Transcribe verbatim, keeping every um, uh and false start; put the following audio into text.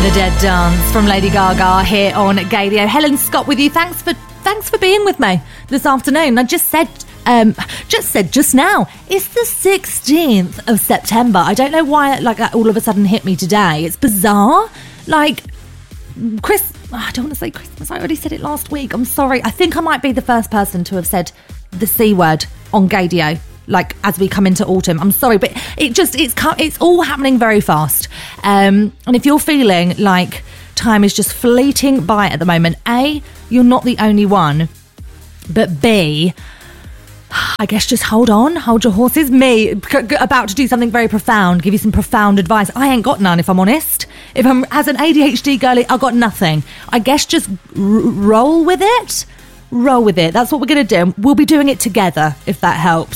The Dead Dance from Lady Gaga here on Gaydio. Helen Scott with you. Thanks for thanks for being with me this afternoon. I just said um, just said just now, it's the sixteenth of September. I don't know why like that all of a sudden hit me today. It's bizarre. Like Chris, I don't want to say Christmas. I already said it last week. I'm sorry. I think I might be the first person to have said the C word on Gaydio. Like as we come into autumn, I'm sorry, but it just it's it's all happening very fast. Um, and if you're feeling like time is just fleeting by at the moment, A, you're not the only one, but B, I guess just hold on, hold your horses. Me about to do something very profound, give you some profound advice. I ain't got none, if I'm honest. If I'm as an A D H D girlie, I've got nothing. I guess just r- roll with it. Roll with it. That's what we're going to do. We'll be doing it together, if that helps.